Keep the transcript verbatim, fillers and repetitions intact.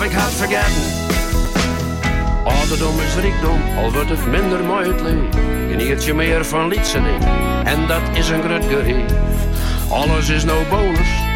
ik had vergeten. Ouderdom is rijkdom, al wordt het minder mooi het leven. Een iertje meer van liedsening, en dat is een groot geheim. Alles is nou bonus,